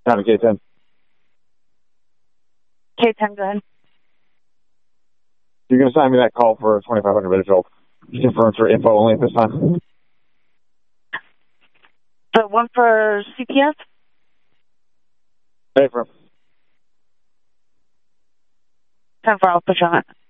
Down to K10. K10, go ahead. You're going to sign me that call for 2,500 minutes old. Confirmed for info only at this time. The one for CPS? Hey, from 10-4, I'll put you on it.